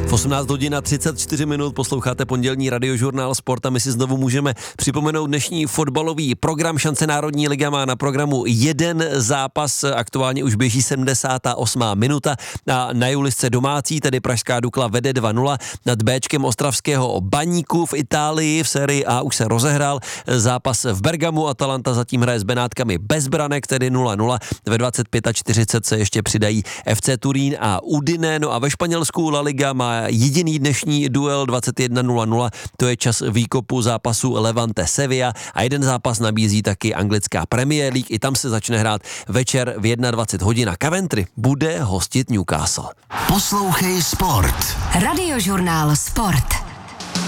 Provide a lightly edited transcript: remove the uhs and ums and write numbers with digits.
V 18 hodin a 34 minut posloucháte pondělní radiožurnál Sport a my si znovu můžeme připomenout dnešní fotbalový program. Šance Národní liga má na programu jeden zápas, aktuálně už běží 78. minuta a na Julisce domácí, tedy pražská Dukla vede 2-0 nad Bčkem ostravského Baníku v Itálii. V sérii A už se rozehrál zápas v Bergamu, Atalanta zatím hraje s Benátkami bez branek, tedy 0-0. Ve 25:40 se ještě přidají FC Turín a Udine. No a ve Španělsku La Liga má jediný dnešní duel 21:00, to je čas výkopu zápasu Levante Sevilla a jeden zápas nabízí taky anglická Premier League, i tam se začne hrát večer v 21 hodin a Coventry bude hostit Newcastle. Poslouchej Sport. Radiožurnál Sport.